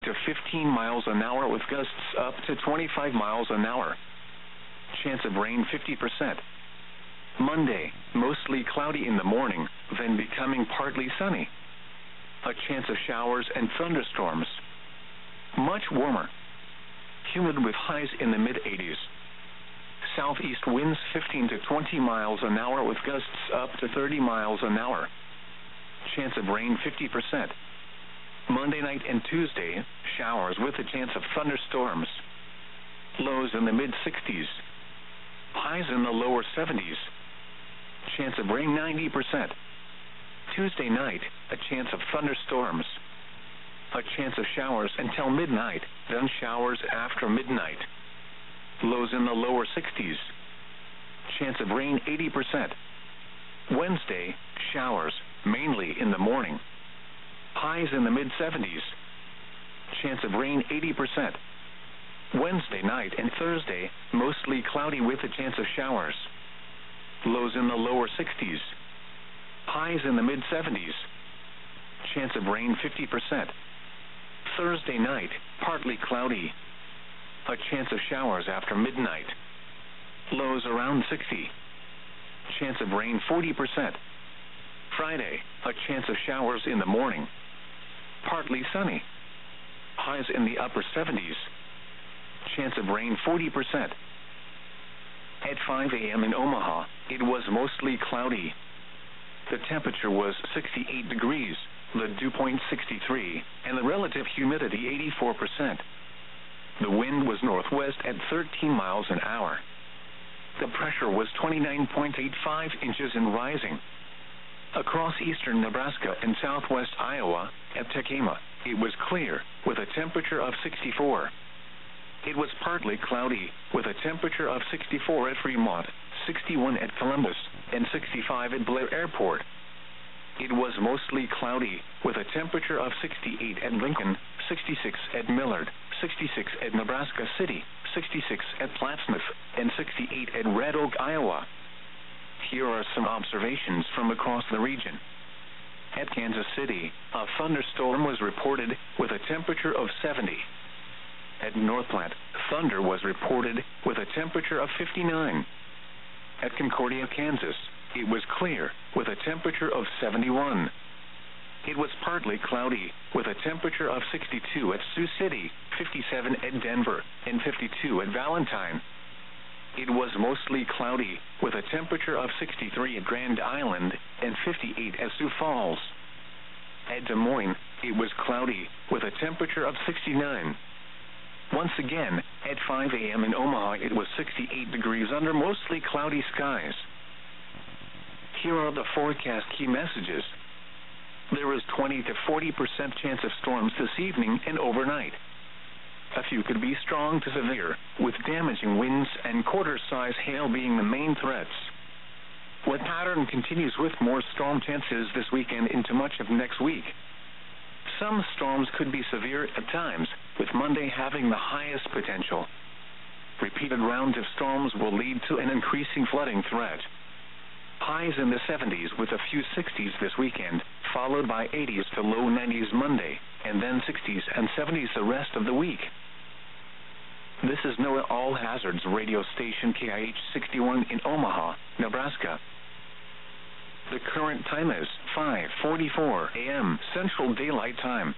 to 15 miles an hour with gusts up to 25 miles an hour. Chance of rain 50%. Monday, mostly cloudy in the morning, then becoming partly sunny. A chance of showers and thunderstorms. Much warmer. Humid with highs in the mid-80s. Southeast winds 15 to 20 miles an hour with gusts up to 30 miles an hour. Chance of rain 50%. Monday night and Tuesday, showers with a chance of thunderstorms. Lows in the mid-60s. Highs in the lower 70s. Chance of rain 90%. Tuesday night, a chance of thunderstorms. A chance of showers until midnight, then showers after midnight. Lows in the lower 60s. Chance of rain 80%. Wednesday, showers, mainly in the morning. Highs in the mid-70s. Chance of rain 80%. Wednesday night and Thursday, mostly cloudy with a chance of showers. Lows in the lower 60s. Highs in the mid-70s. Chance of rain 50%. Thursday night, partly cloudy. A chance of showers after midnight. Lows around 60. Chance of rain 40%. Friday, a chance of showers in the morning. Partly sunny. Highs in the upper 70s. Chance of rain 40%. At 5 a.m. in Omaha, it was mostly cloudy. The temperature was 68 degrees, the dew point 63, and the relative humidity 84%. The wind was northwest at 13 miles an hour. The pressure was 29.85 inches and rising. Across eastern Nebraska and southwest Iowa, at Tekema, it was clear, with a temperature of 64. It was partly cloudy, with a temperature of 64 at Fremont, 61 at Columbus, and 65 at Blair Airport. It was mostly cloudy, with a temperature of 68 at Lincoln, 66 at Millard, 66 at Nebraska City, 66 at Plattsmouth, and 68 at Red Oak, Iowa. Here are some observations from across the region. At Kansas City, a thunderstorm was reported with a temperature of 70. At North Platte, thunder was reported with a temperature of 59. At Concordia, Kansas, it was clear with a temperature of 71. It was partly cloudy with a temperature of 62 at Sioux City, 57 at Denver, and 52 at Valentine. It was mostly cloudy with a temperature of 63 at Grand Island and 58 at Sioux Falls. At Des Moines, it was cloudy with a temperature of 69. Once again, at 5 a.m. in Omaha, it was 68 degrees under mostly cloudy skies. Here are the forecast key messages. There is 20 to 40% chance of storms this evening and overnight. A few could be strong to severe, with damaging winds and quarter-size hail being the main threats. The pattern continues with more storm chances this weekend into much of next week. Some storms could be severe at times, with Monday having the highest potential. Repeated rounds of storms will lead to an increasing flooding threat. Highs in the 70s with a few 60s this weekend, followed by 80s to low 90s Monday, and then 60s and 70s the rest of the week. This is NOAA All Hazards radio station KIH 61 in Omaha, Nebraska. The current time is 5:44 a.m. Central Daylight Time.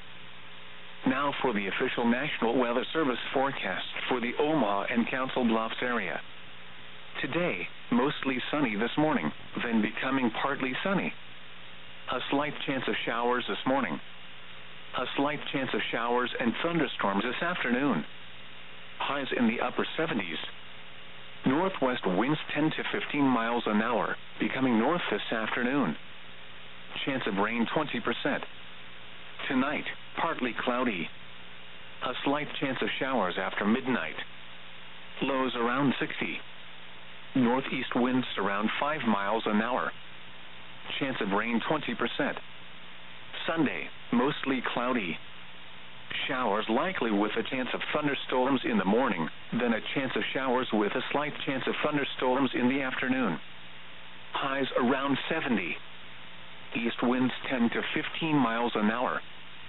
Now for the official National Weather Service forecast for the Omaha and Council Bluffs area. Today, mostly sunny this morning, then becoming partly sunny. A slight chance of showers this morning. A slight chance of showers and thunderstorms this afternoon. Highs in the upper 70s. Northwest winds 10 to 15 miles an hour, becoming north this afternoon. Chance of rain 20%. Tonight, partly cloudy. A slight chance of showers after midnight. Lows around 60. Northeast winds around 5 miles an hour. Chance of rain 20%. Sunday, mostly cloudy. Showers likely with a chance of thunderstorms in the morning, then a chance of showers with a slight chance of thunderstorms in the afternoon. Highs around 70. East winds 10 to 15 miles an hour.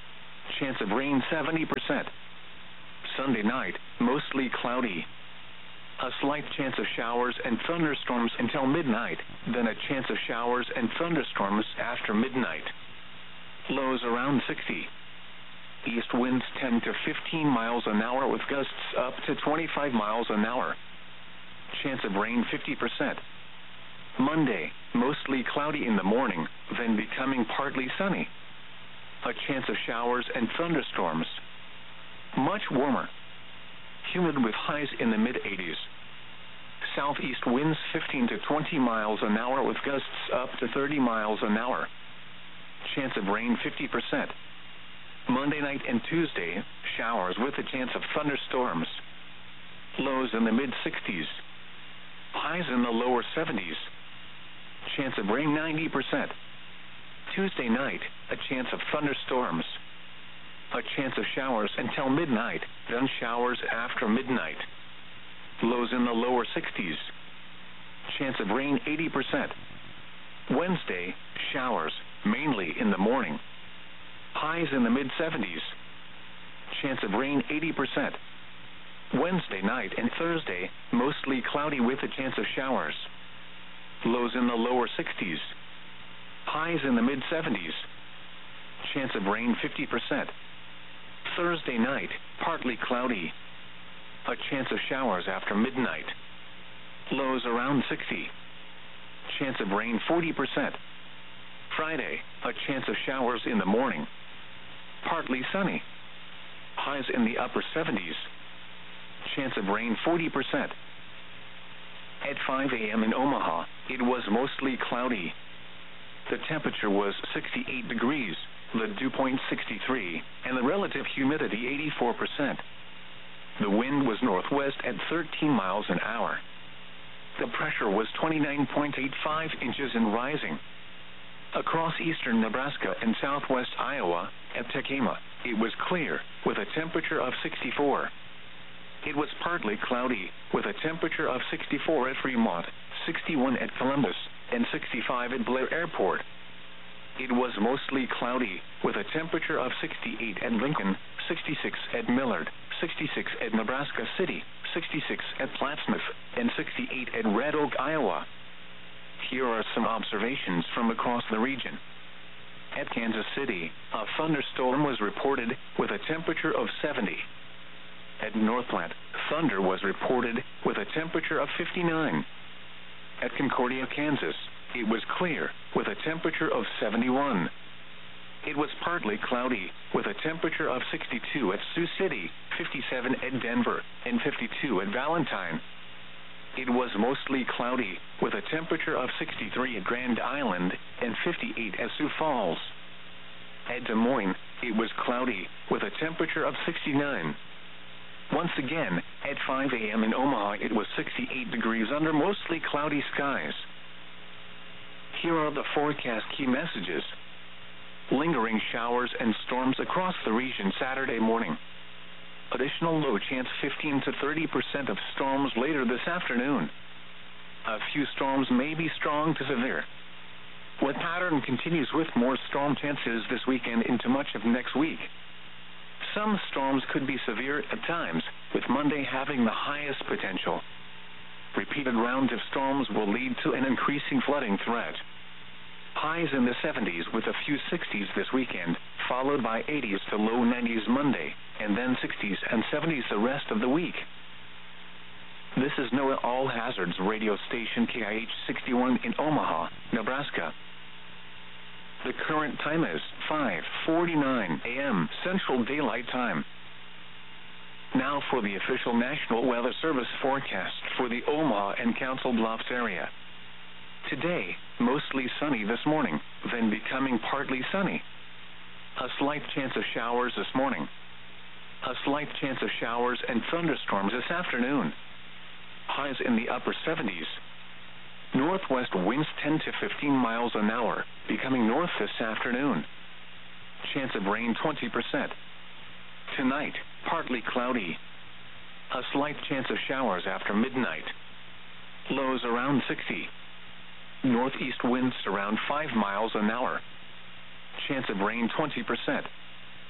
Chance of rain 70%. Sunday night, mostly cloudy. A slight chance of showers and thunderstorms until midnight, then a chance of showers and thunderstorms after midnight. Lows around 60. East winds 10 to 15 miles an hour with gusts up to 25 miles an hour. Chance of rain 50%. Monday, mostly cloudy in the morning, then becoming partly sunny. A chance of showers and thunderstorms. Much warmer. Humid with highs in the mid-80s. Southeast winds 15 to 20 miles an hour with gusts up to 30 miles an hour. Chance of rain 50%. Monday night and Tuesday, showers with a chance of thunderstorms. Lows in the mid-60s. Highs in the lower 70s. Chance of rain 90%. Tuesday night, a chance of thunderstorms. A chance of showers until midnight, then showers after midnight. Lows in the lower 60s. Chance of rain 80%. Wednesday, showers, mainly in the morning. Highs in the mid-70s. Chance of rain 80%. Wednesday night and Thursday, mostly cloudy with a chance of showers. Lows in the lower 60s. Highs in the mid-70s. Chance of rain 50%. Thursday night, partly cloudy. A chance of showers after midnight. Lows around 60. Chance of rain 40%. Friday, a chance of showers in the morning. Partly sunny. Highs in the upper 70s. Chance of rain 40%. At 5 a.m. in Omaha, it was mostly cloudy. The temperature was 68 degrees, the dew point 63, and the relative humidity 84%. The wind was northwest at 13 miles an hour. The pressure was 29.85 inches and rising. Across eastern Nebraska and southwest Iowa, at Tekema, it was clear, with a temperature of 64. It was partly cloudy, with a temperature of 64 at Fremont, 61 at Columbus, and 65 at Blair Airport. It was mostly cloudy, with a temperature of 68 at Lincoln, 66 at Millard, 66 at Nebraska City, 66 at Plattsmouth, and 68 at Red Oak, Iowa. Here are some observations from across the region. At Kansas City, a thunderstorm was reported with a temperature of 70. At Northplant, thunder was reported with a temperature of 59. At Concordia, Kansas, it was clear with a temperature of 71. It was partly cloudy with a temperature of 62 at Sioux City, 57 at Denver, and 52 at Valentine. It was mostly cloudy with a temperature of 63 at Grand Island and 58 at Sioux Falls. At Des Moines, it was cloudy with a temperature of 69. Once again, at 5 a.m. in Omaha, it was 68 degrees under mostly cloudy skies. Here are the forecast key messages. Lingering showers and storms across the region Saturday morning. Additional low chance 15 to 30% of storms later this afternoon. A few storms may be strong to severe. Wet pattern continues with more storm chances this weekend into much of next week. Some storms could be severe at times, with Monday having the highest potential. Repeated rounds of storms will lead to an increasing flooding threat. Highs in the 70s with a few 60s this weekend, followed by 80s to low 90s Monday, and then 60s and 70s the rest of the week. This is NOAA All Hazards radio station KIH 61 in Omaha, Nebraska. The current time is 5:49 a.m. Central Daylight Time. Now for the official National Weather Service forecast for the Omaha and Council Bluffs area. Today, mostly sunny this morning, then becoming partly sunny. A slight chance of showers this morning. A slight chance of showers and thunderstorms this afternoon. Highs in the upper 70s. Northwest winds 10 to 15 miles an hour, becoming north this afternoon. Chance of rain 20%. Tonight, partly cloudy. A slight chance of showers after midnight. Lows around 60. Northeast winds around 5 miles an hour. Chance of rain 20%.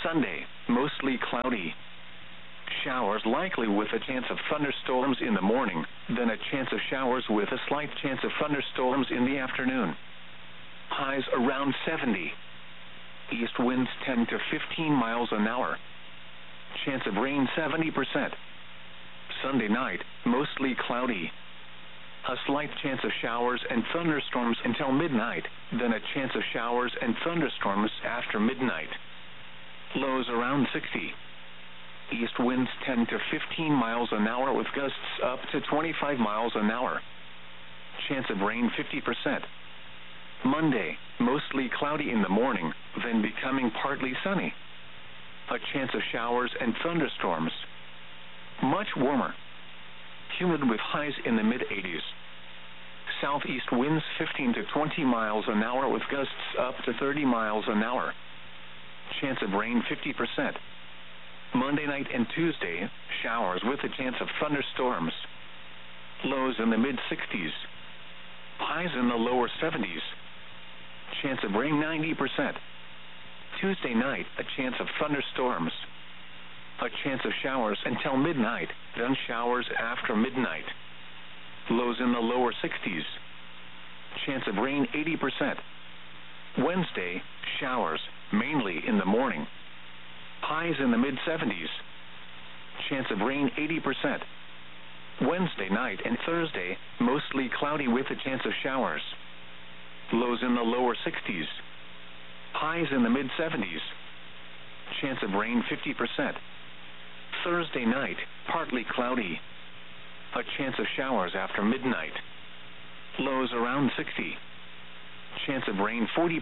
Sunday, mostly cloudy. Showers likely with a chance of thunderstorms in the morning, then a chance of showers with a slight chance of thunderstorms in the afternoon. Highs around 70. East winds 10 to 15 miles an hour. Chance of rain 70%. Sunday night, mostly cloudy. A slight chance of showers and thunderstorms until midnight, then a chance of showers and thunderstorms after midnight. Lows around 60. East winds 10 to 15 miles an hour with gusts up to 25 miles an hour. Chance of rain 50%. Monday, mostly cloudy in the morning, then becoming partly sunny. A chance of showers and thunderstorms. Much warmer. Humid with highs in the mid-80s. Southeast winds 15 to 20 miles an hour with gusts up to 30 miles an hour. Chance of rain 50%. Monday night and Tuesday, showers with a chance of thunderstorms. Lows in the mid-60s. Highs in the lower 70s. Chance of rain 90%. Tuesday night, a chance of thunderstorms. A chance of showers until midnight, then showers after midnight. Lows in the lower 60s. Chance of rain 80%. Wednesday, showers, mainly in the morning. Highs in the mid-70s. Chance of rain 80%. Wednesday night and Thursday, mostly cloudy with a chance of showers. Lows in the lower 60s. Highs in the mid-70s. Chance of rain 50%. Thursday night, partly cloudy. A chance of showers after midnight. Lows around 60. Chance of rain 40%.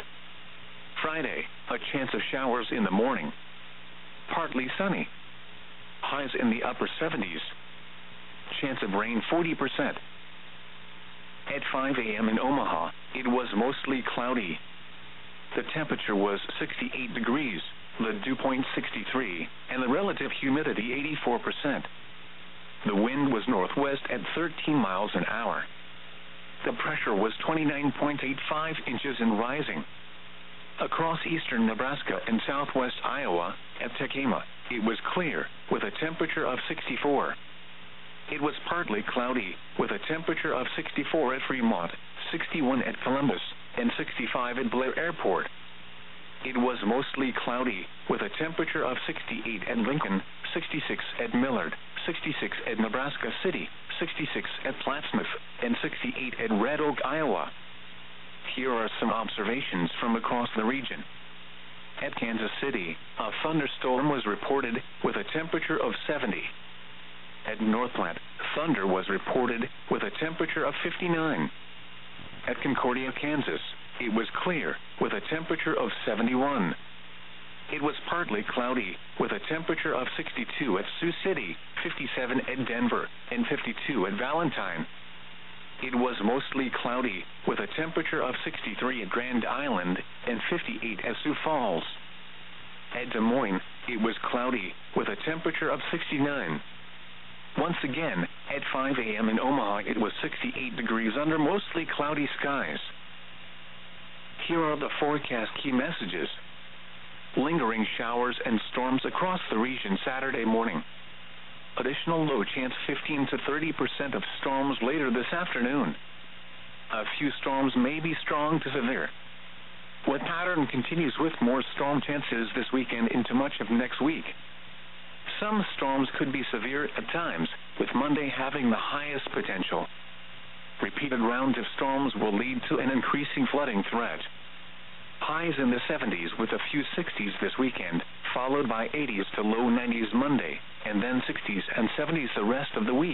Friday, a chance of showers in the morning. Partly sunny. Highs in the upper 70s. Chance of rain 40%. At 5 a.m. in Omaha, it was mostly cloudy. The temperature was 68 degrees, the dew point 63, and the relative humidity 84%. The wind was northwest at 13 miles an hour. The pressure was 29.85 inches and rising. Across eastern Nebraska and southwest Iowa, at Tekema, it was clear, with a temperature of 64. It was partly cloudy, with a temperature of 64 at Fremont, 61 at Columbus, and 65 at Blair Airport. It was mostly cloudy, with a temperature of 68 at Lincoln, 66 at Millard, 66 at Nebraska City, 66 at Plattsmouth, and 68 at Red Oak, Iowa. Here are some observations from across the region. At Kansas City, a thunderstorm was reported with a temperature of 70. At Northplant, thunder was reported with a temperature of 59. At Concordia, Kansas, it was clear with a temperature of 71. It was partly cloudy with a temperature of 62 at Sioux City, 57 at Denver, and 52 at Valentine. It was mostly cloudy with a temperature of 63 at Grand Island and 58 at Sioux Falls. At Des Moines, it was cloudy with a temperature of 69. Once again, at 5 a.m. in Omaha, it was 68 degrees under mostly cloudy skies. Here are the forecast key messages. Lingering showers and storms across the region Saturday morning. Additional low chance 15 to 30% of storms later this afternoon. A few storms may be strong to severe. Wet pattern continues with more storm chances this weekend into much of next week. Some storms could be severe at times, with Monday having the highest potential. Repeated rounds of storms will lead to an increasing flooding threat. Highs in the 70s with a few 60s this weekend, followed by 80s to low 90s Monday, and then 60s and 70s the rest of the week.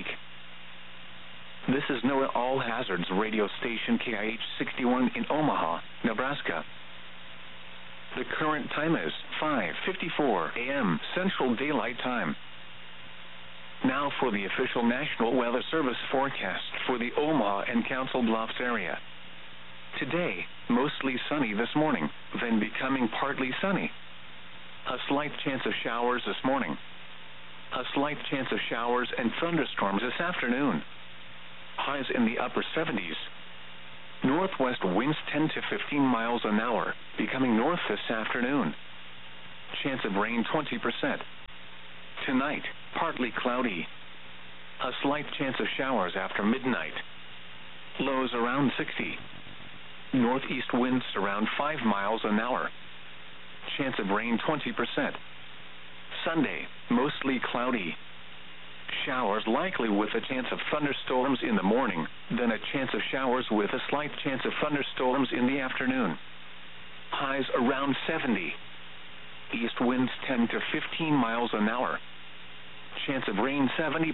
This is NOAA All Hazards radio station KIH 61 in Omaha, Nebraska. The current time is 5:54 a.m. Central Daylight Time. Now for the official National Weather Service forecast for the Omaha and Council Bluffs area. Today, mostly sunny this morning, then becoming partly sunny. A slight chance of showers this morning. A slight chance of showers and thunderstorms this afternoon. Highs in the upper 70s. Northwest winds 10 to 15 miles an hour, becoming north this afternoon. Chance of rain 20%. Tonight, partly cloudy. A slight chance of showers after midnight. Lows around 60. Northeast winds around 5 miles an hour. Chance of rain 20%. Sunday, mostly cloudy. Showers likely with a chance of thunderstorms in the morning, then a chance of showers with a slight chance of thunderstorms in the afternoon. Highs around 70. East winds 10 to 15 miles an hour. Chance of rain 70%.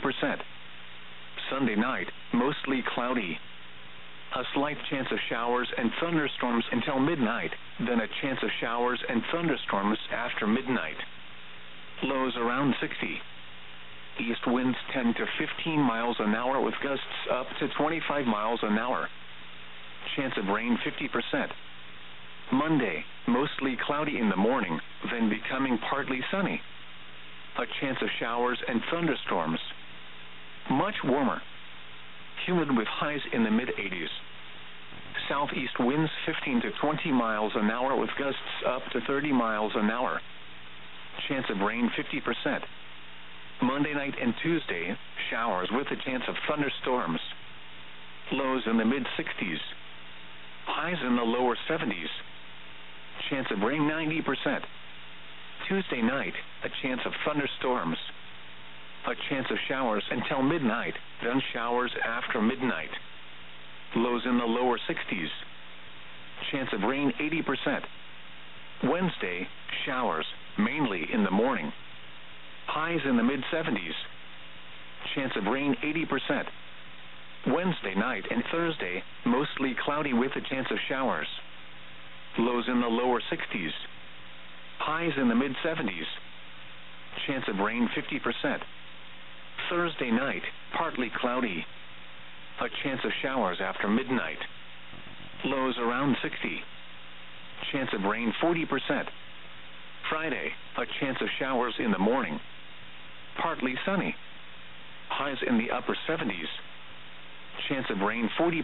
Sunday night, mostly cloudy. A slight chance of showers and thunderstorms until midnight, then a chance of showers and thunderstorms after midnight. Lows around 60. East winds 10 to 15 miles an hour with gusts up to 25 miles an hour. Chance of rain 50%. Monday, mostly cloudy in the morning, then becoming partly sunny. A chance of showers and thunderstorms. Much warmer. Humid with highs in the mid-80s. Southeast winds 15 to 20 miles an hour with gusts up to 30 miles an hour. Chance of rain 50%. Monday night and Tuesday, showers with a chance of thunderstorms. Lows in the mid-60s. Highs in the lower 70s. Chance of rain 90%. Tuesday night, a chance of thunderstorms. A chance of showers until midnight, then showers after midnight. Lows in the lower 60s. Chance of rain 80%. Wednesday, showers, mainly in the morning. Highs in the mid-70s. Chance of rain 80%. Wednesday night and Thursday, mostly cloudy with a chance of showers. Lows in the lower 60s. Highs in the mid-70s. Chance of rain 50%. Thursday night, partly cloudy. A chance of showers after midnight. Lows around 60. Chance of rain 40%. Friday, a chance of showers in the morning. Partly sunny. Highs in the upper 70s. Chance of rain 40%.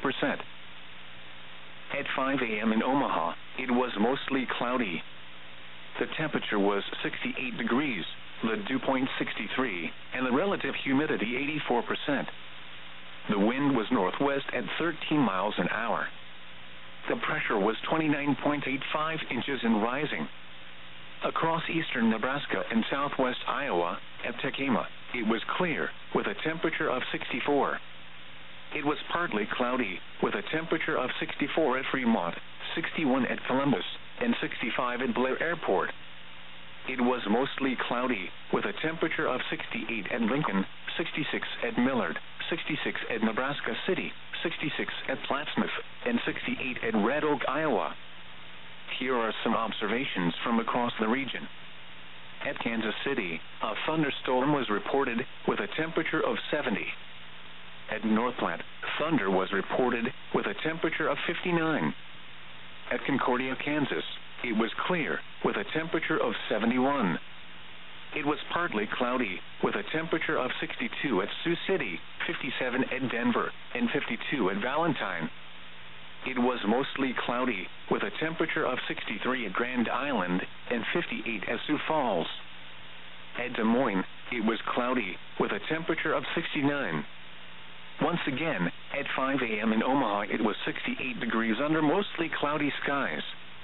At 5 a.m. in Omaha, it was mostly cloudy. The temperature was 68 degrees, the dew point 63, and the relative humidity 84%. The wind was northwest at 13 miles an hour. The pressure was 29.85 inches and rising. Across eastern Nebraska and southwest Iowa, at Tekema, it was clear, with a temperature of 64. It was partly cloudy, with a temperature of 64 at Fremont, 61 at Columbus, and 65 at Blair Airport. It was mostly cloudy, with a temperature of 68 at Lincoln, 66 at Millard, 66 at Nebraska City, 66 at Plattsmouth, and 68 at Red Oak, Iowa. Here are some observations from across the region. At Kansas City, a thunderstorm was reported with a temperature of 70. At North Platte, thunder was reported with a temperature of 59. At Concordia, Kansas, it was clear with a temperature of 71. It was partly cloudy with a temperature of 62 at Sioux City, 57 at Denver, and 52 at Valentine. It was mostly cloudy with a temperature of 63 at Grand Island and 58 at Sioux Falls. At Des Moines, it was cloudy with a temperature of 69. Once again, at 5 a.m. in Omaha, it was 68 degrees under mostly cloudy skies.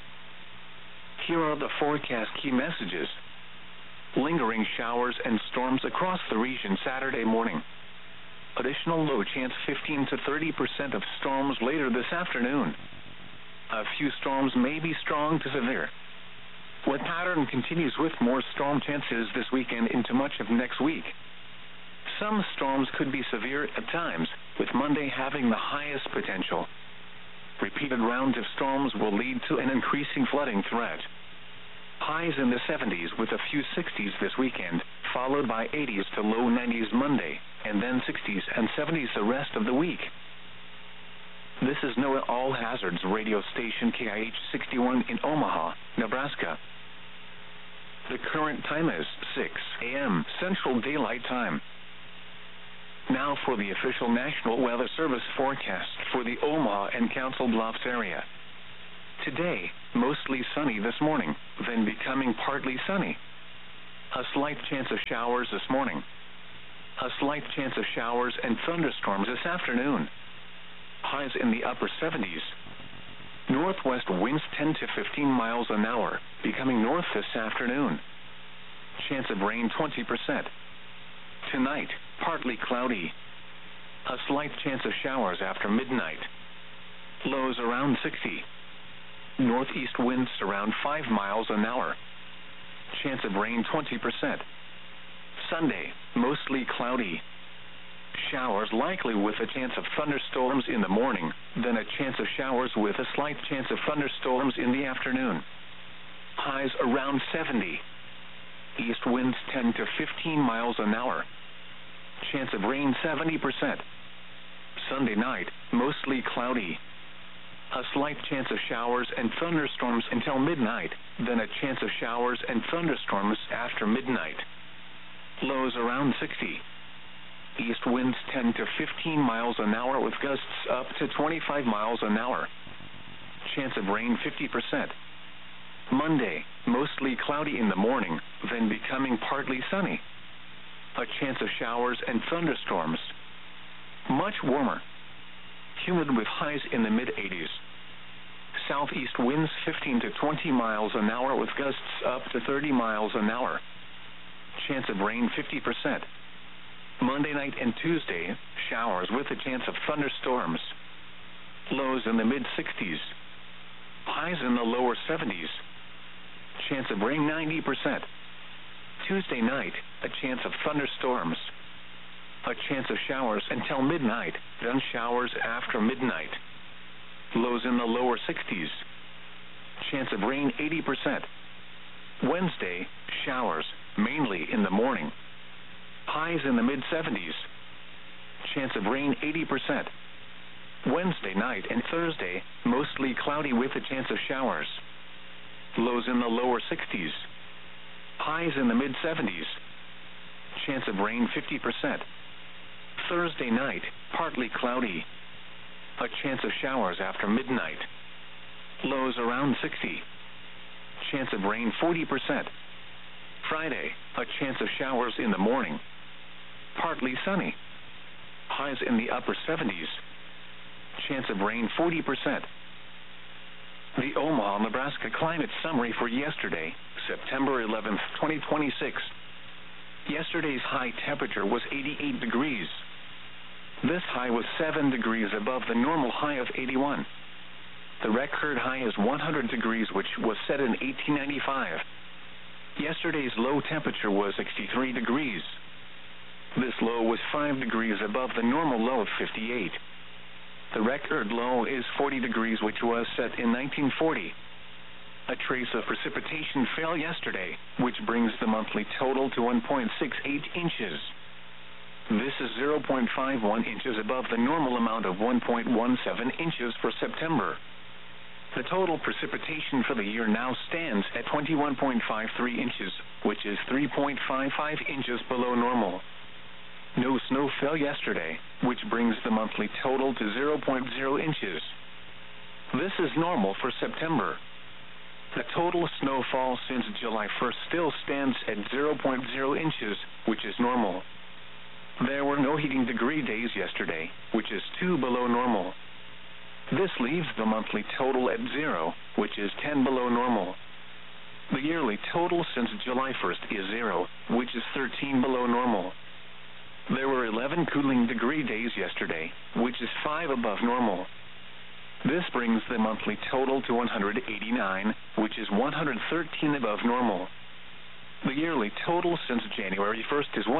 Here are the forecast key messages. Lingering showers and storms across the region Saturday morning. Additional low chance 15 to 30% of storms later this afternoon. A few storms may be strong to severe. Wet pattern continues with more storm chances this weekend into much of next week. Some storms could be severe at times, with Monday having the highest potential. Repeated rounds of storms will lead to an increasing flooding threat. Highs in the 70s with a few 60s this weekend, followed by 80s to low 90s Monday, and then 60s and 70s the rest of the week. This is NOAA All Hazards radio station KIH 61 in Omaha, Nebraska. The current time is 6 a.m. Central Daylight Time. Now for the official National Weather Service forecast for the Omaha and Council Bluffs area. Today, mostly sunny this morning, then becoming partly sunny. A slight chance of showers this morning. A slight chance of showers and thunderstorms this afternoon. Highs in the upper 70s. Northwest winds 10 to 15 miles an hour, becoming north this afternoon. Chance of rain 20%. Tonight, partly cloudy. A slight chance of showers after midnight. Lows around 60. Northeast winds around 5 miles an hour. Chance of rain 20%. Sunday, mostly cloudy. Showers likely with a chance of thunderstorms in the morning, then a chance of showers with a slight chance of thunderstorms in the afternoon. Highs around 70. East winds 10 to 15 miles an hour. Chance of rain 70%. Sunday night, mostly cloudy. A slight chance of showers and thunderstorms until midnight, then a chance of showers and thunderstorms after midnight. Lows around 60. East winds 10 to 15 miles an hour with gusts up to 25 miles an hour. Chance of rain 50%. Monday, mostly cloudy in the morning, then becoming partly sunny. A chance of showers and thunderstorms. Much warmer. Humid with highs in the mid-80s. Southeast winds 15 to 20 miles an hour with gusts up to 30 miles an hour. Chance of rain 50%. Monday night and Tuesday, showers with a chance of thunderstorms. Lows in the mid-60s. Highs in the lower 70s. Chance of rain 90%. Tuesday night, a chance of thunderstorms. A chance of showers until midnight, then showers after midnight. Lows in the lower 60s. Chance of rain 80%. Wednesday, showers, mainly in the morning. Highs in the mid-70s. Chance of rain 80%. Wednesday night and Thursday, mostly cloudy with a chance of showers. Lows in the lower 60s. Highs in the mid-70s. Chance of rain 50%. Thursday night, partly cloudy. A chance of showers after midnight. Lows around 60. Chance of rain 40%. Friday, a chance of showers in the morning. Partly sunny. Highs in the upper 70s. Chance of rain 40%. The Omaha, Nebraska climate summary for yesterday, September 11th, 2026. Yesterday's high temperature was 88 degrees. This high was 7 degrees above the normal high of 81. The record high is 100 degrees, which was set in 1895. Yesterday's low temperature was 63 degrees. This low was 5 degrees above the normal low of 58. The record low is 40 degrees, which was set in 1940. A trace of precipitation fell yesterday, which brings the monthly total to 1.68 inches. This is 0.51 inches above the normal amount of 1.17 inches for September. The total precipitation for the year now stands at 21.53 inches, which is 3.55 inches below normal. No snow fell yesterday, which brings the monthly total to 0.0 inches. This is normal for September. The total snowfall since July 1st still stands at 0.0 inches, which is normal. There were no heating degree days yesterday, which is 2 below normal. This leaves the monthly total at 0, which is 10 below normal. The yearly total since July 1st is 0, which is 13 below normal. There were 11 cooling degree days yesterday, which is 5 above normal. This brings the monthly total to 189, which is 113 above normal. The yearly total since January 1st is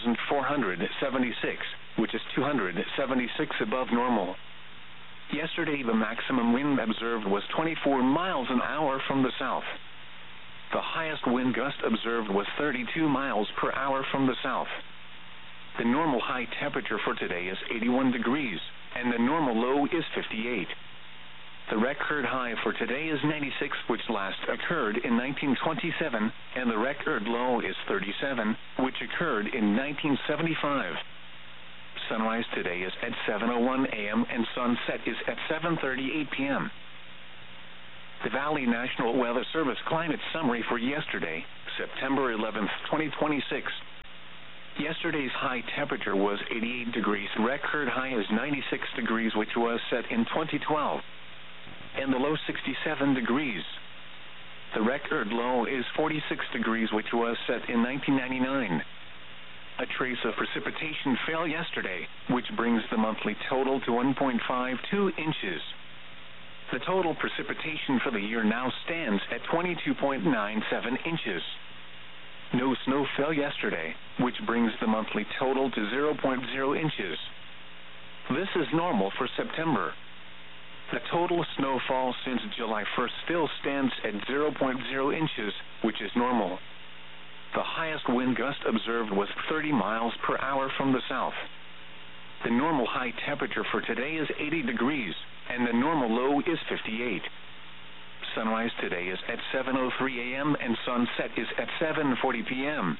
1,476, which is 276 above normal. Yesterday, the maximum wind observed was 24 miles an hour from the south. The highest wind gust observed was 32 miles per hour from the south. The normal high temperature for today is 81 degrees, and the normal low is 58. The record high for today is 96, which last occurred in 1927, and the record low is 37, which occurred in 1975. Sunrise today is at 7:01 a.m. and sunset is at 7:38 p.m. The Valley National Weather Service climate summary for yesterday, September 11th, 2026. Yesterday's high temperature was 88 degrees. Record high is 96 degrees, which was set in 2012. And the low 67 degrees. The record low is 46 degrees, which was set in 1999. A trace of precipitation fell yesterday, which brings the monthly total to 1.52 inches. The total precipitation for the year now stands at 22.97 inches. No snow fell yesterday, which brings the monthly total to 0.0 inches. This is normal for September. The total snowfall since July 1st still stands at 0.0 inches, which is normal. The highest wind gust observed was 30 miles per hour from the south. The normal high temperature for today is 80 degrees, and the normal low is 58. Sunrise today is at 7:03 a.m. and sunset is at 7:40 p.m.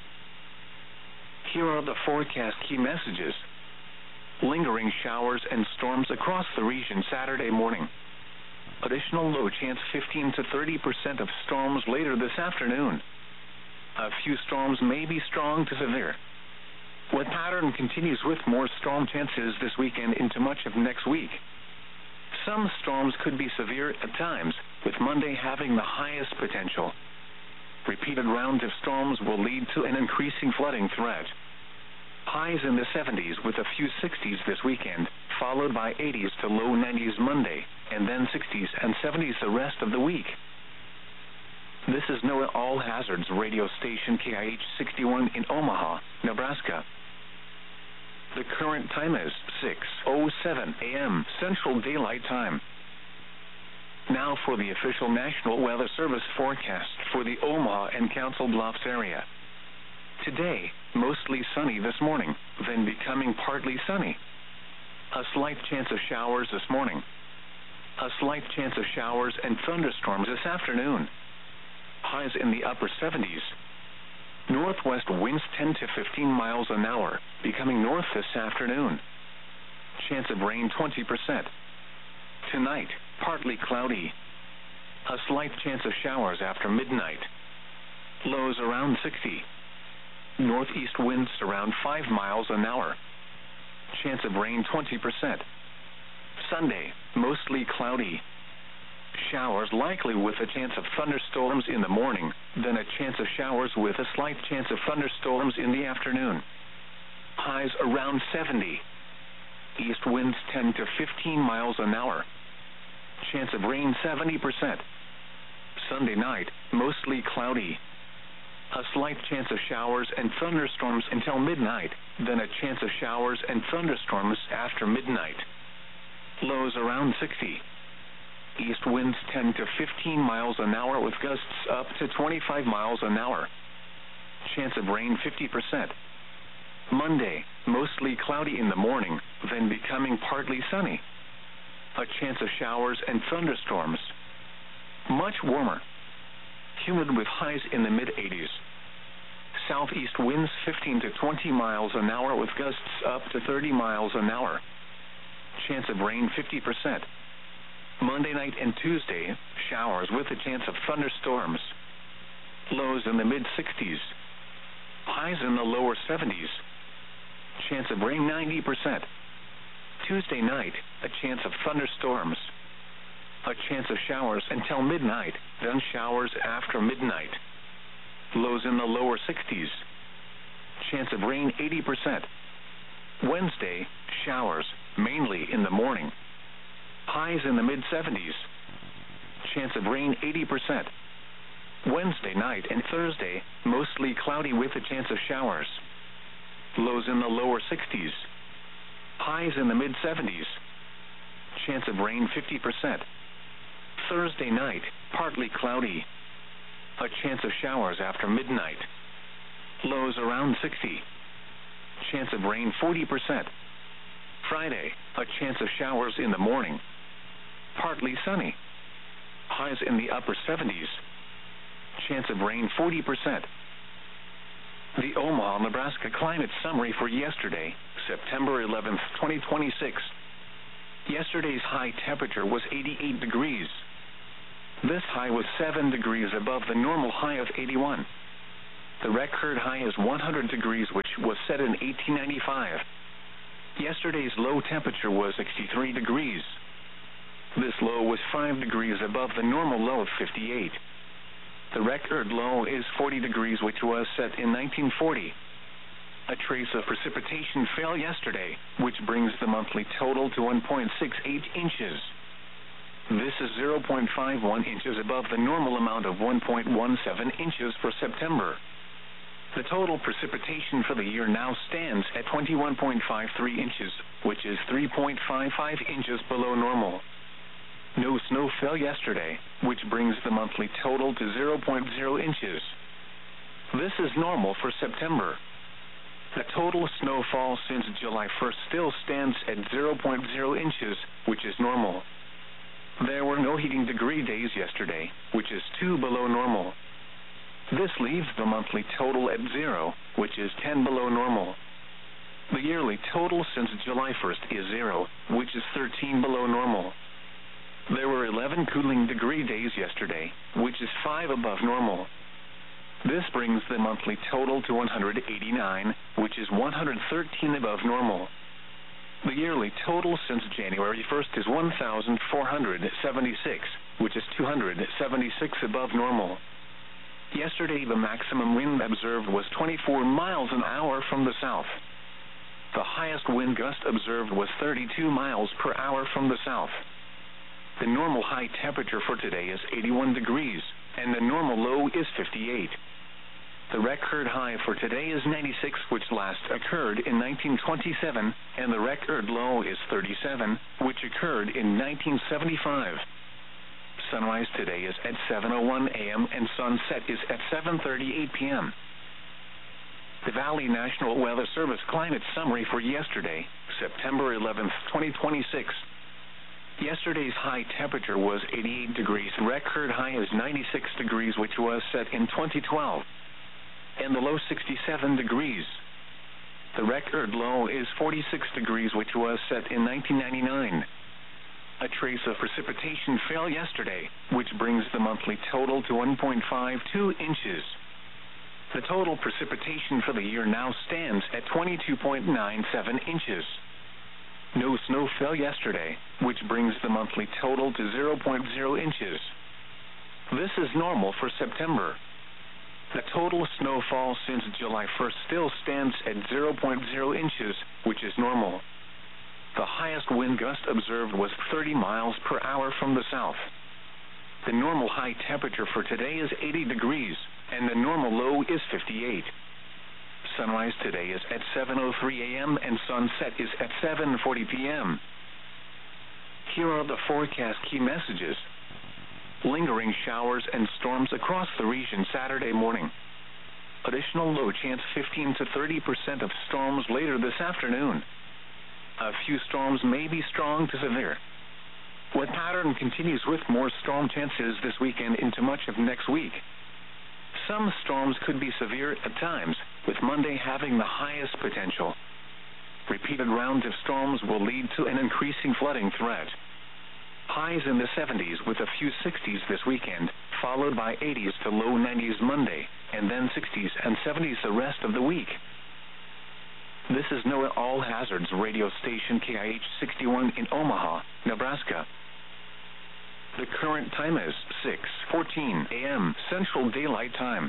Here are the forecast key messages. Lingering showers and storms across the region Saturday morning. Additional low chance 15 to 30% of storms later this afternoon. A few storms may be strong to severe. Weather pattern continues with more storm chances this weekend into much of next week. Some storms could be severe at times, with Monday having the highest potential. Repeated rounds of storms will lead to an increasing flooding threat. Highs in the 70s with a few 60s this weekend, followed by 80s to low 90s Monday, and then 60s and 70s the rest of the week. This is NOAA All Hazards radio station KIH 61 in Omaha, Nebraska. The current time is 6:07 a.m. Central Daylight Time. Now for the official National Weather Service forecast for the Omaha and Council Bluffs area. Today, mostly sunny this morning, then becoming partly sunny. A slight chance of showers this morning. A slight chance of showers and thunderstorms this afternoon. Highs in the upper 70s. Northwest winds 10 to 15 miles an hour, becoming north this afternoon. Chance of rain 20%. Tonight, partly cloudy. A slight chance of showers after midnight. Lows around 60. Northeast winds around 5 miles an hour. Chance of rain 20%. Sunday, mostly cloudy. Showers likely with a chance of thunderstorms in the morning, then a chance of showers with a slight chance of thunderstorms in the afternoon. Highs around 70. East winds 10 to 15 miles an hour. Chance of rain 70%. Sunday night, mostly cloudy. A slight chance of showers and thunderstorms until midnight, then a chance of showers and thunderstorms after midnight. Lows around 60. East winds 10 to 15 miles an hour with gusts up to 25 miles an hour. Chance of rain 50%. Monday, mostly cloudy in the morning, then becoming partly sunny. A chance of showers and thunderstorms. Much warmer. Humid with highs in the mid-80s. Southeast winds 15 to 20 miles an hour with gusts up to 30 miles an hour. Chance of rain 50%. Monday night and Tuesday, showers with a chance of thunderstorms. Lows in the mid-60s. Highs in the lower 70s. Chance of rain 90%. Tuesday night, a chance of thunderstorms. A chance of showers until midnight, then showers after midnight. Lows in the lower 60s. Chance of rain 80%. Wednesday, showers, mainly in the morning. Highs in the mid-70s. Chance of rain 80%. Wednesday night and Thursday, mostly cloudy with a chance of showers. Lows in the lower 60s. Highs in the mid-70s. Chance of rain 50%. Thursday night, partly cloudy. A chance of showers after midnight. Lows around 60. Chance of rain 40%. Friday, a chance of showers in the morning. Partly sunny. Highs in the upper 70s. Chance of rain 40%. The Omaha, Nebraska climate summary for yesterday, September 11th, 2026. Yesterday's high temperature was 88 degrees. This high was 7 degrees above the normal high of 81. The record high is 100 degrees, which was set in 1895. Yesterday's low temperature was 63 degrees. This low was 5 degrees above the normal low of 58. The record low is 40 degrees, which was set in 1940. A trace of precipitation fell yesterday, which brings the monthly total to 1.68 inches. This is 0.51 inches above the normal amount of 1.17 inches for September. The total precipitation for the year now stands at 21.53 inches, which is 3.55 inches below normal. No snow fell yesterday, which brings the monthly total to 0.0 inches. This is normal for September. The total snowfall since July 1st still stands at 0.0 inches, which is normal. There were no heating degree days yesterday, which is 2 below normal. This leaves the monthly total at 0, which is 10 below normal. The yearly total since July 1st is 0, which is 13 below normal. There were 11 cooling degree days yesterday, which is 5 above normal. This brings the monthly total to 189, which is 113 above normal. The yearly total since January 1st is 1,476, which is 276 above normal. Yesterday, the maximum wind observed was 24 miles an hour from the south. The highest wind gust observed was 32 miles per hour from the south. The normal high temperature for today is 81 degrees, and the normal low is 58. The record high for today is 96, which last occurred in 1927, and the record low is 37, which occurred in 1975. Sunrise today is at 7:01 a.m. and sunset is at 7:38 p.m. The Valley National Weather Service climate summary for yesterday, September 11th, 2026. Yesterday's high temperature was 88 degrees. Record high is 96 degrees, which was set in 2012. And the low 67 degrees. The record low is 46 degrees, which was set in 1999. A trace of precipitation fell yesterday, which brings the monthly total to 1.52 inches. The total precipitation for the year now stands at 22.97 inches. No snow fell yesterday, which brings the monthly total to 0.0 inches. This is normal for September. The total snowfall since July 1st still stands at 0.0 inches, which is normal. The highest wind gust observed was 30 miles per hour from the south. The normal high temperature for today is 80 degrees, and the normal low is 58. Sunrise today is at 7:03 a.m. and sunset is at 7:40 p.m. Here are the forecast key messages. Lingering showers and storms across the region Saturday morning. Additional low chance 15 to 30% of storms later this afternoon. A few storms may be strong to severe. Wet pattern continues with more storm chances this weekend into much of next week. Some storms could be severe at times, with Monday having the highest potential. Repeated rounds of storms will lead to an increasing flooding threat. Highs in the 70s with a few 60s this weekend, followed by 80s to low 90s Monday, and then 60s and 70s the rest of the week. This is NOAA All Hazards radio station KIH 61 in Omaha, Nebraska. The current time is 6:14 a.m. Central Daylight Time.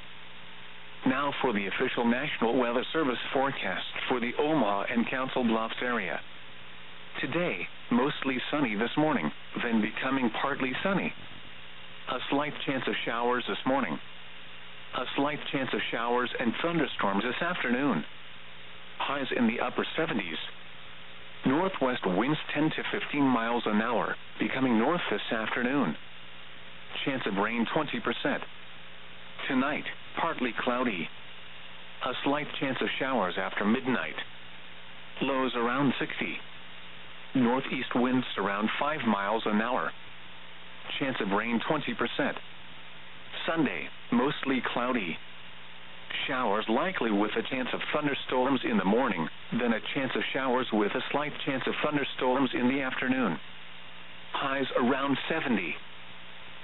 Now for the official National Weather Service forecast for the Omaha and Council Bluffs area. Today, mostly sunny this morning, then becoming partly sunny. A slight chance of showers this morning. A slight chance of showers and thunderstorms this afternoon. Highs in the upper 70s. Northwest winds 10 to 15 miles an hour, becoming north this afternoon. Chance of rain 20%. Tonight, partly cloudy. A slight chance of showers after midnight. Lows around 60. Northeast winds around 5 miles an hour. Chance of rain 20%. Sunday, mostly cloudy. Showers likely with a chance of thunderstorms in the morning, then a chance of showers with a slight chance of thunderstorms in the afternoon. Highs around 70.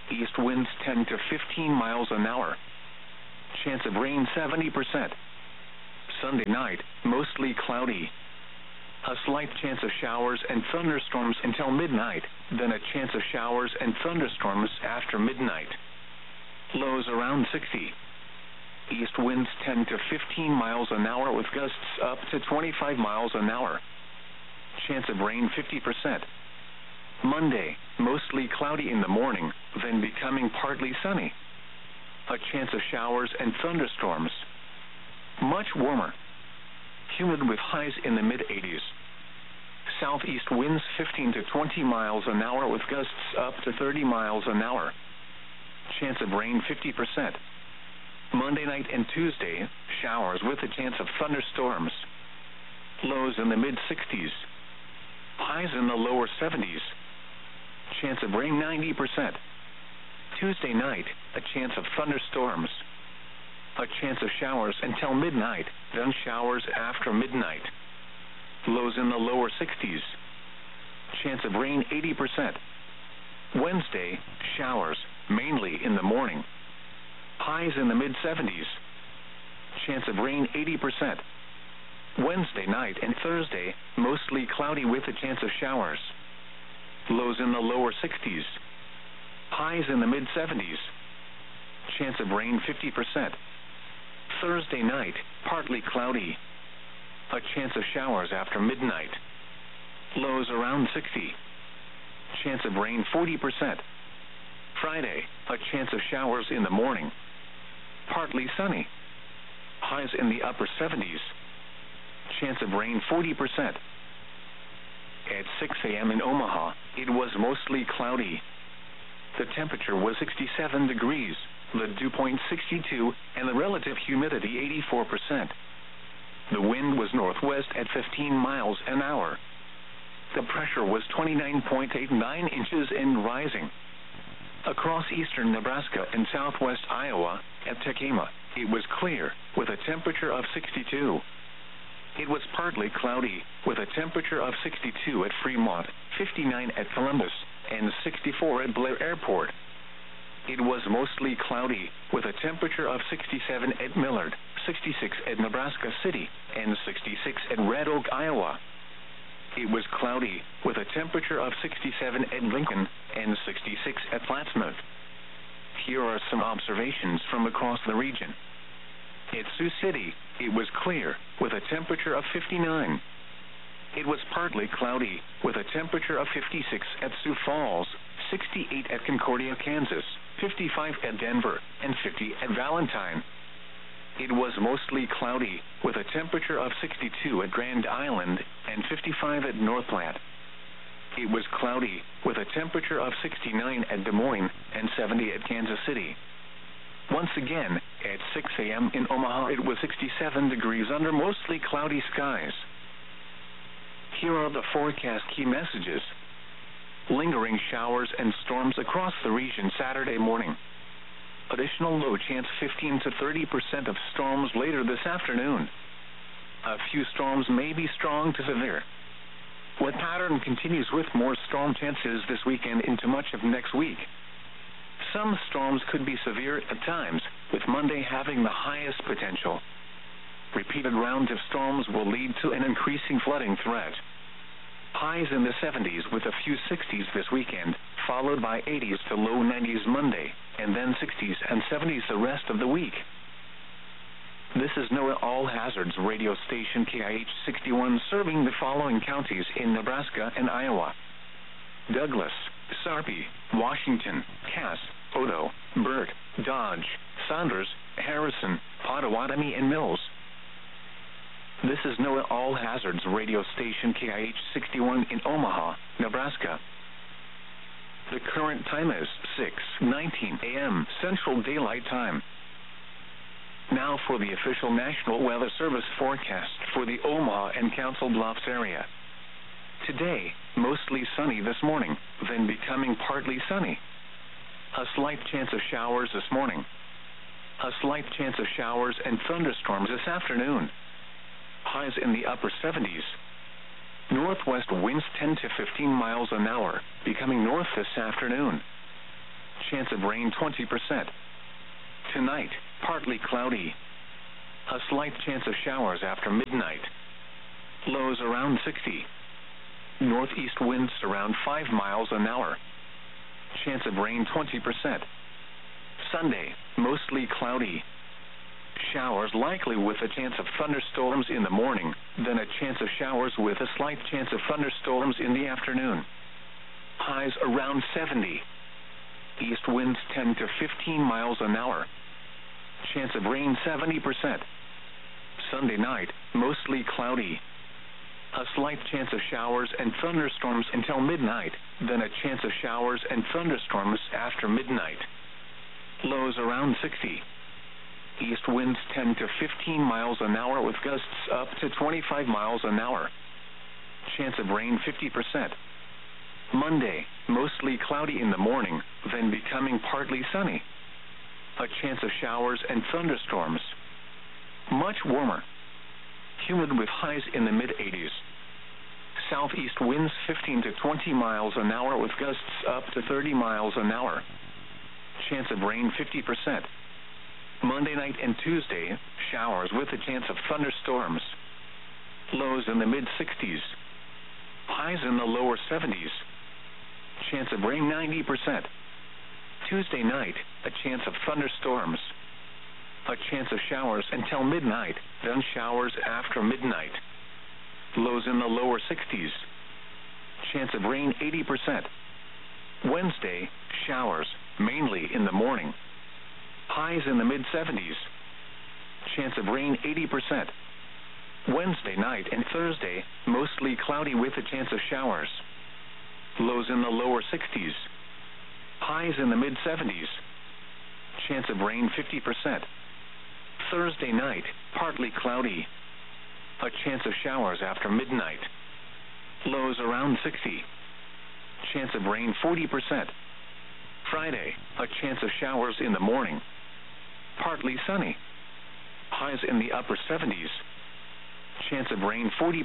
East winds 10 to 15 miles an hour. Chance of rain 70%. Sunday night, mostly cloudy. A slight chance of showers and thunderstorms until midnight, then a chance of showers and thunderstorms after midnight. Lows around 60. East winds 10 to 15 miles an hour with gusts up to 25 miles an hour. Chance of rain 50%. Monday, mostly cloudy in the morning, then becoming partly sunny. A chance of showers and thunderstorms. Much warmer. Humid with highs in the mid-80s. Southeast winds 15 to 20 miles an hour with gusts up to 30 miles an hour. Chance of rain 50%. Monday night and Tuesday, showers with a chance of thunderstorms. Lows in the mid-60s. Highs in the lower 70s. Chance of rain 90%. Tuesday night, a chance of thunderstorms. A chance of showers until midnight, then showers after midnight. Lows in the lower 60s. Chance of rain 80%. Wednesday, showers, mainly in the morning. Highs in the mid-70s. Chance of rain 80%. Wednesday night and Thursday, mostly cloudy with a chance of showers. Lows in the lower 60s. Highs in the mid-70s. Chance of rain 50%. Thursday night, partly cloudy. A chance of showers after midnight. Lows around 60. Chance of rain 40%. Friday, a chance of showers in the morning. Partly sunny. Highs in the upper 70s. Chance of rain 40%. At 6 a.m. in Omaha, it was mostly cloudy. The temperature was 67 degrees, the dew point 62, and the relative humidity 84%. The wind was northwest at 15 miles an hour. The pressure was 29.89 inches and rising. Across eastern Nebraska and southwest Iowa, at Tekema, it was clear, with a temperature of 62. It was partly cloudy, with a temperature of 62 at Fremont, 59 at Columbus, and 64 at Blair Airport. It was mostly cloudy, with a temperature of 67 at Millard, 66 at Nebraska City, and 66 at Red Oak, Iowa. It was cloudy, with a temperature of 67 at Lincoln, and 66 at Plattsmouth. Here are some observations from across the region. At Sioux City, it was clear, with a temperature of 59. It was partly cloudy, with a temperature of 56 at Sioux Falls, 68 at Concordia, Kansas, 55 at Denver, and 50 at Valentine. It was mostly cloudy, with a temperature of 62 at Grand Island, and 55 at Northland. It was cloudy, with a temperature of 69 at Des Moines, and 70 at Kansas City. Once again, at 6 a.m. in Omaha, it was 67 degrees under mostly cloudy skies. Here are the forecast key messages. Lingering showers and storms across the region Saturday morning. Additional low chance 15 to 30% of storms later this afternoon. A few storms may be strong to severe. Wet pattern continues with more storm chances this weekend into much of next week. Some storms could be severe at times, with Monday having the highest potential. Repeated rounds of storms will lead to an increasing flooding threat. Highs in the 70s with a few 60s this weekend, followed by 80s to low 90s Monday, and then 60s and 70s the rest of the week. This is NOAA All Hazards radio station KIH 61 serving the following counties in Nebraska and Iowa: Douglas, Sarpy, Washington, Cass, Odo, Burke, Dodge, Saunders, Harrison, Pottawatomie, and Mills. This is NOAA All Hazards radio station KIH 61 in Omaha, Nebraska. The current time is 6:19 a.m. Central Daylight Time. Now for the official National Weather Service forecast for the Omaha and Council Bluffs area. Today, mostly sunny this morning, then becoming partly sunny. A slight chance of showers this morning. A slight chance of showers and thunderstorms this afternoon. Highs in the upper 70s. Northwest winds 10 to 15 miles an hour, becoming north this afternoon. Chance of rain 20%. Tonight, partly cloudy. A slight chance of showers after midnight. Lows around 60. Northeast winds around 5 miles an hour. Chance of rain 20%. Sunday, mostly cloudy. Showers likely with a chance of thunderstorms in the morning, then a chance of showers with a slight chance of thunderstorms in the afternoon. Highs around 70. East winds 10 to 15 miles an hour. Chance of rain 70%. Sunday night, mostly cloudy. A slight chance of showers and thunderstorms until midnight, then a chance of showers and thunderstorms after midnight. Lows around 60. East winds 10 to 15 miles an hour with gusts up to 25 miles an hour. Chance of rain 50%. Monday, mostly cloudy in the morning, then becoming partly sunny. A chance of showers and thunderstorms. Much warmer. Humid with highs in the mid-80s. Southeast winds 15 to 20 miles an hour with gusts up to 30 miles an hour. Chance of rain 50%. Monday night and Tuesday, showers with a chance of thunderstorms. Lows in the mid-60s. Highs in the lower 70s. Chance of rain 90%. Tuesday night, a chance of thunderstorms. A chance of showers until midnight, then showers after midnight. Lows in the lower 60s. Chance of rain 80%. Wednesday, showers, mainly in the morning. Highs in the mid-70s. Chance of rain 80%. Wednesday night and Thursday, mostly cloudy with a chance of showers. Lows in the lower 60s. Highs in the mid-70s. Chance of rain 50%. Thursday night, partly cloudy. A chance of showers after midnight. Lows around 60. Chance of rain 40%. Friday, a chance of showers in the morning. Partly sunny. Highs in the upper 70s. Chance of rain 40%.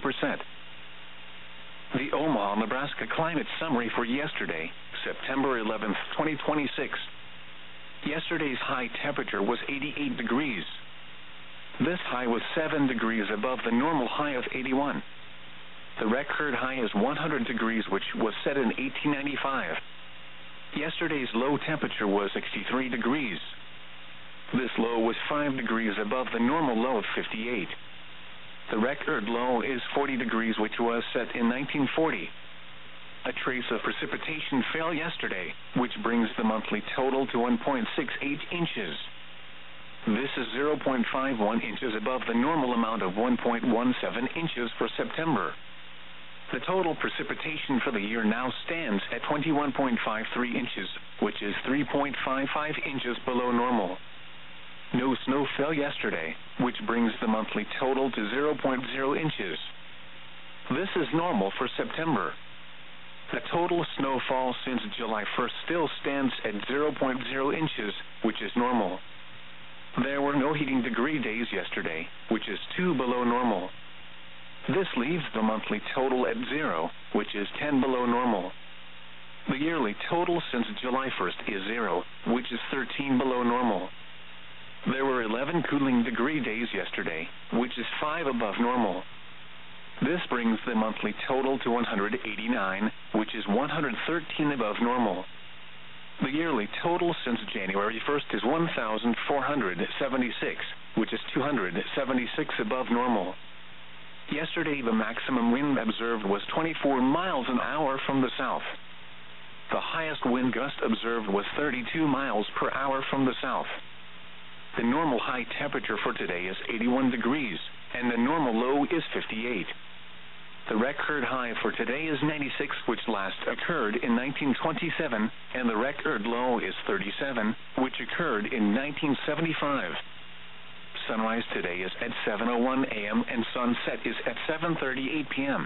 The Omaha, Nebraska climate summary for yesterday, September 11th, 2026. Yesterday's high temperature was 88 degrees. This high was 7 degrees above the normal high of 81. The record high is 100 degrees, which was set in 1895. Yesterday's low temperature was 63 degrees. This low was 5 degrees above the normal low of 58. The record low is 40 degrees, which was set in 1940. A trace of precipitation fell yesterday, which brings the monthly total to 1.68 inches. This is 0.51 inches above the normal amount of 1.17 inches for September. The total precipitation for the year now stands at 21.53 inches, which is 3.55 inches below normal. No snow fell yesterday, which brings the monthly total to 0.0 inches. This is normal for September. The total snowfall since July 1st still stands at 0.0 inches, which is normal. There were no heating degree days yesterday, which is 2 below normal. This leaves the monthly total at 0, which is 10 below normal. The yearly total since July 1st is 0, which is 13 below normal. There were 11 cooling degree days yesterday, which is 5 above normal. This brings the monthly total to 189, which is 113 above normal. The yearly total since January 1st is 1,476, which is 276 above normal. Yesterday, the maximum wind observed was 24 miles an hour from the south. The highest wind gust observed was 32 miles per hour from the south. The normal high temperature for today is 81 degrees, and the normal low is 58. The record high for today is 96, which last occurred in 1927, and the record low is 37, which occurred in 1975. Sunrise today is at 7:01 a.m. and sunset is at 7:38 p.m.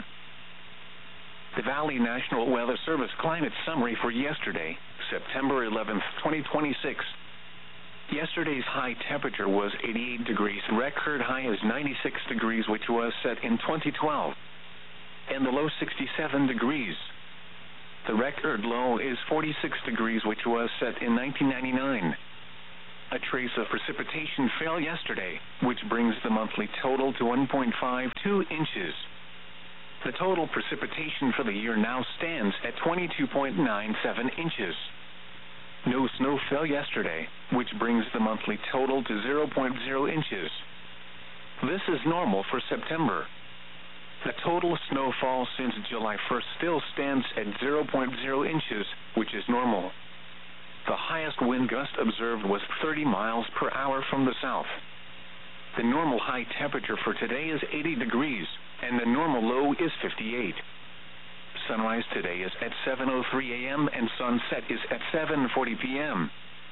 The Valley National Weather Service climate summary for yesterday, September 11th, 2026. Yesterday's high temperature was 88 degrees. Record high is 96 degrees, which was set in 2012. And the low 67 degrees. The record low is 46 degrees, which was set in 1999. A trace of precipitation fell yesterday, which brings the monthly total to 1.52 inches. The total precipitation for the year now stands at 22.97 inches. No snow fell yesterday, which brings the monthly total to 0.0 inches. This is normal for September. The total snowfall since July 1st still stands at 0.0 inches, which is normal. The highest wind gust observed was 30 miles per hour from the south. The normal high temperature for today is 80 degrees, and the normal low is 58. Sunrise today is at 7:03 a.m. and sunset is at 7:40 p.m.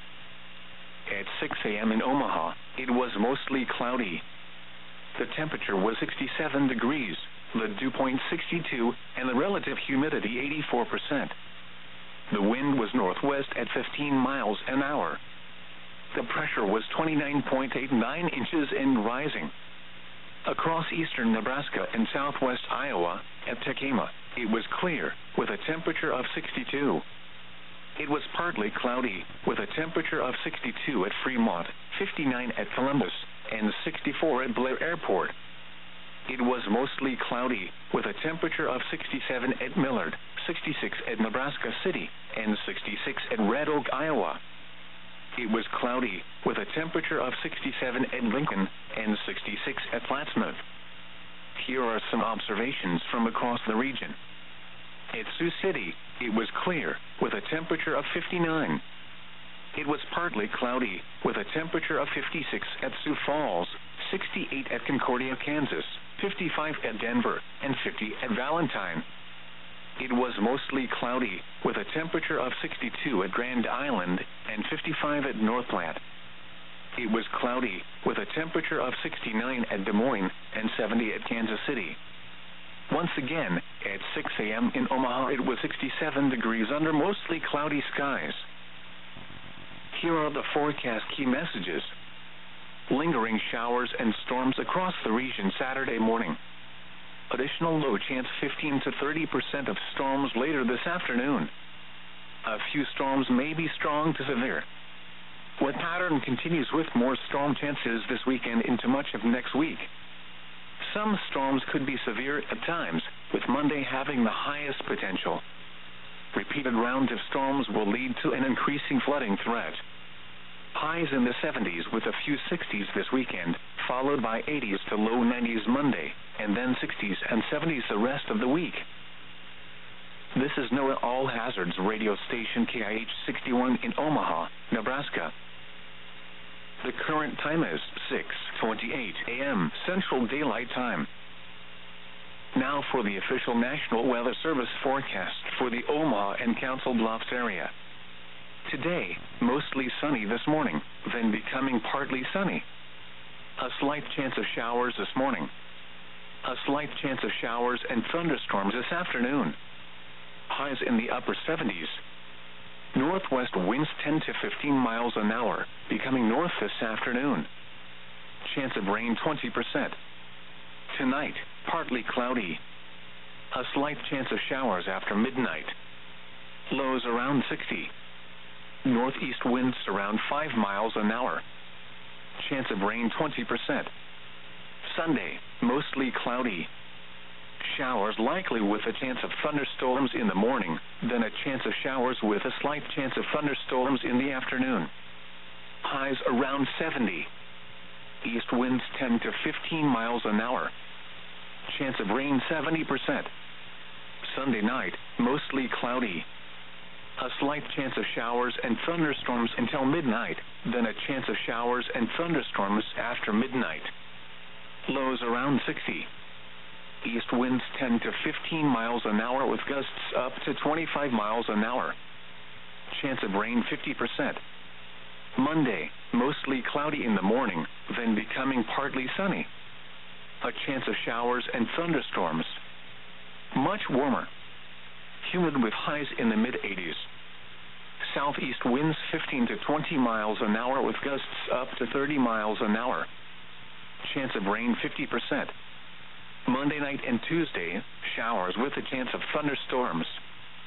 At 6 a.m. in Omaha, it was mostly cloudy. The temperature was 67 degrees, the dew point 62, and the relative humidity 84%. The wind was northwest at 15 miles an hour. The pressure was 29.89 inches and rising. Across eastern Nebraska and southwest Iowa, at Tekema, it was clear, with a temperature of 62. It was partly cloudy, with a temperature of 62 at Fremont, 59 at Columbus, and 64 at Blair Airport. It was mostly cloudy, with a temperature of 67 at Millard, 66 at Nebraska City, and 66 at Red Oak, Iowa. It was cloudy, with a temperature of 67 at Lincoln, and 66 at Plattsmouth. Here are some observations from across the region. At Sioux City, it was clear, with a temperature of 59. It was partly cloudy, with a temperature of 56 at Sioux Falls, 68 at Concordia, Kansas, 55 at Denver, and 50 at Valentine. It was mostly cloudy, with a temperature of 62 at Grand Island, and 55 at North Platte. It was cloudy, with a temperature of 69 at Des Moines, and 70 at Kansas City. Once again, at 6 a.m. in Omaha, it was 67 degrees under mostly cloudy skies. Here are the forecast key messages. Lingering showers and storms across the region Saturday morning. Additional low chance 15 to 30% of storms later this afternoon. A few storms may be strong to severe. Wet pattern continues with more storm chances this weekend into much of next week. Some storms could be severe at times, with Monday having the highest potential. Repeated rounds of storms will lead to an increasing flooding threat. Highs in the 70s with a few 60s this weekend, followed by 80s to low 90s Monday, and then 60s and 70s the rest of the week. This is NOAA All Hazards radio station KIH 61 in Omaha, Nebraska. The current time is 6:28 a.m. Central Daylight Time. Now for the official National Weather Service forecast for the Omaha and Council Bluffs area. Today, mostly sunny this morning, then becoming partly sunny. A slight chance of showers this morning. A slight chance of showers and thunderstorms this afternoon. Highs in the upper 70s. Northwest winds 10 to 15 miles an hour, becoming north this afternoon. Chance of rain 20%. Tonight, partly cloudy. A slight chance of showers after midnight. Lows around 60. Northeast winds around 5 miles an hour. Chance of rain 20%. Sunday, mostly cloudy. Showers likely with a chance of thunderstorms in the morning, then a chance of showers with a slight chance of thunderstorms in the afternoon. Highs around 70. East winds 10 to 15 miles an hour. Chance of rain 70%. Sunday night, mostly cloudy. A slight chance of showers and thunderstorms until midnight, then a chance of showers and thunderstorms after midnight. Lows around 60. East winds 10 to 15 miles an hour with gusts up to 25 miles an hour. Chance of rain 50%. Monday, mostly cloudy in the morning, then becoming partly sunny. A chance of showers and thunderstorms. Much warmer. Humid with highs in the mid-80s. Southeast winds 15 to 20 miles an hour with gusts up to 30 miles an hour. Chance of rain 50%. Monday night and Tuesday, showers with a chance of thunderstorms.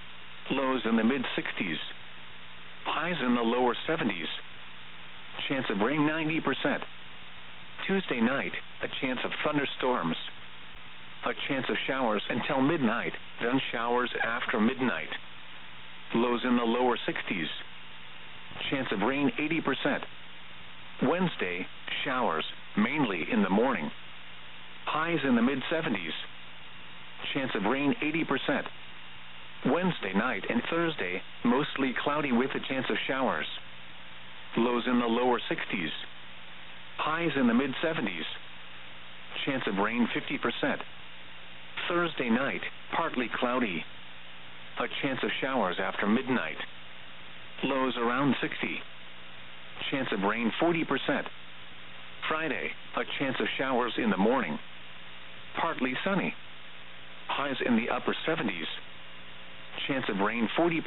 lows in the mid-60s. Highs in the lower 70s. Chance of rain 90%. Tuesday night, a chance of thunderstorms. A chance of showers until midnight, then showers after midnight. Lows in the lower 60s. Chance of rain 80%. Wednesday, showers, mainly in the morning. Highs in the mid-70s. Chance of rain 80%. Wednesday night and Thursday, mostly cloudy with a chance of showers. Lows in the lower 60s. Highs in the mid-70s. Chance of rain 50%. Thursday night, partly cloudy. A chance of showers after midnight. Lows around 60. Chance of rain 40%. Friday, a chance of showers in the morning. Partly sunny. Highs in the upper 70s. Chance of rain 40%.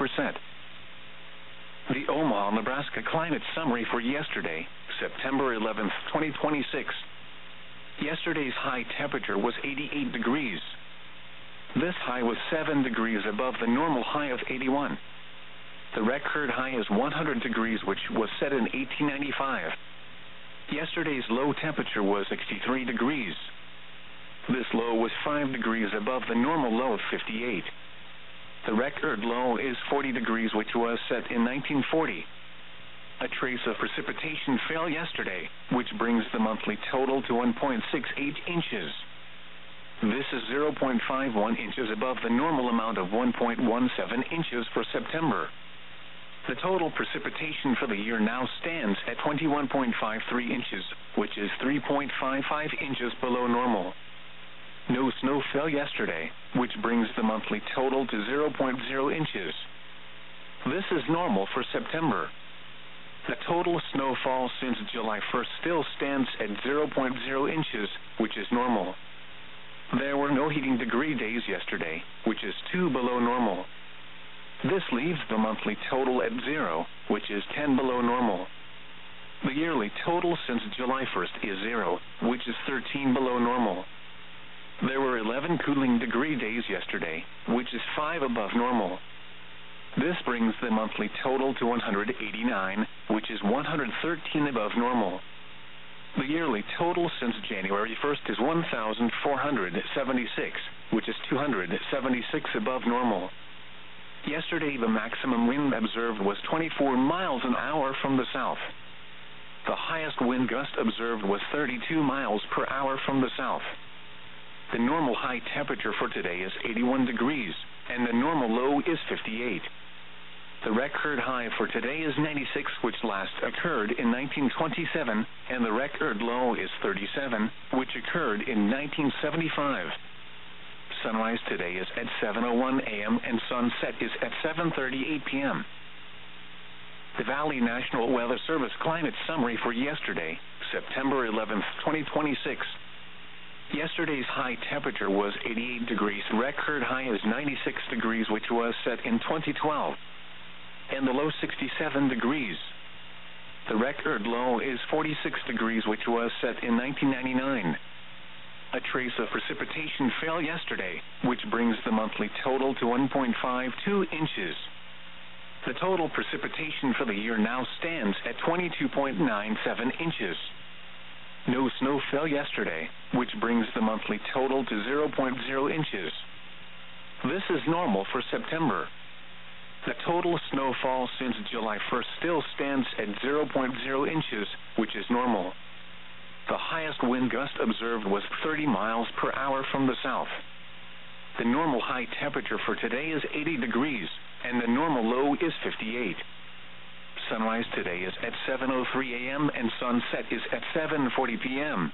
The Omaha, Nebraska climate summary for yesterday, September 11th, 2026. Yesterday's high temperature was 88 degrees. This high was 7 degrees above the normal high of 81. The record high is 100 degrees, which was set in 1895. Yesterday's low temperature was 63 degrees. This low was 5 degrees above the normal low of 58. The record low is 40 degrees, which was set in 1940. A trace of precipitation fell yesterday, which brings the monthly total to 1.68 inches. This is 0.51 inches above the normal amount of 1.17 inches for September. The total precipitation for the year now stands at 21.53 inches, which is 3.55 inches below normal. No snow fell yesterday, which brings the monthly total to 0.0 inches. This is normal for September. The total snowfall since July 1st still stands at 0.0 inches, which is normal. There were no heating degree days yesterday, which is 2 below normal. This leaves the monthly total at 0, which is 10 below normal. The yearly total since July 1st is 0, which is 13 below normal. There were 11 cooling degree days yesterday, which is 5 above normal. This brings the monthly total to 189, which is 113 above normal. The yearly total since January 1st is 1,476, which is 276 above normal. Yesterday, the maximum wind observed was 24 miles an hour from the south. The highest wind gust observed was 32 miles per hour from the south. The normal high temperature for today is 81 degrees, and the normal low is 58. The record high for today is 96, which last occurred in 1927, and the record low is 37, which occurred in 1975. Sunrise today is at 7:01 a.m. and sunset is at 7:38 p.m. The Valley National Weather Service climate summary for yesterday, September 11th, 2026. Yesterday's high temperature was 88 degrees. Record high is 96 degrees, which was set in 2012. And the low 67 degrees. The record low is 46 degrees, which was set in 1999. A trace of precipitation fell yesterday, which brings the monthly total to 1.52 inches. The total precipitation for the year now stands at 22.97 inches. No snow fell yesterday, which brings the monthly total to 0.0 inches. This is normal for September. The total snowfall since July 1st still stands at 0.0 inches, which is normal. The highest wind gust observed was 30 miles per hour from the south. The normal high temperature for today is 80 degrees, and the normal low is 58. Sunrise today is at 7:03 a.m. and sunset is at 7:40 p.m.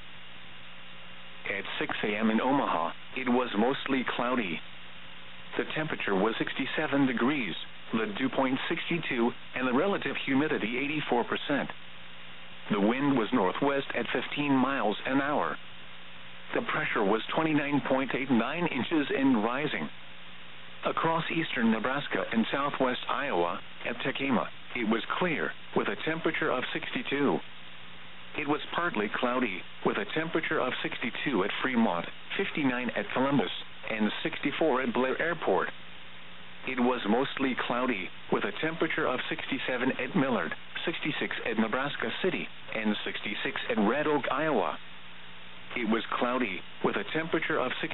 At 6 a.m. in Omaha, it was mostly cloudy. The temperature was 67 degrees, the dew point 62, and the relative humidity 84%. The wind was northwest at 15 miles an hour. The pressure was 29.89 inches and rising. Across eastern Nebraska and southwest Iowa, at Tekema, it was clear, with a temperature of 62. It was partly cloudy, with a temperature of 62 at Fremont, 59 at Columbus, and 64 at Blair Airport. It was mostly cloudy, with a temperature of 67 at Millard, 66 at Nebraska City, and 66 at Red Oak, Iowa. It was cloudy, with a temperature of 60